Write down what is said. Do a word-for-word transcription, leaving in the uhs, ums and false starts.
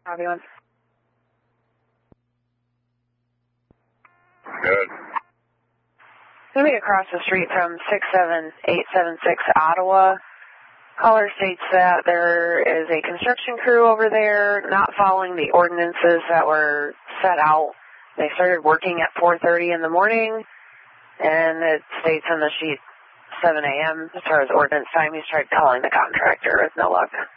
Copy one. Good. Moving across the street from six seven eight seven six Ottawa. Caller states that there is a construction crew over there not following the ordinances that were set out. They started working at four thirty in the morning, and it states on the sheet seven a m as far as ordinance time. He's tried calling the contractor with no luck.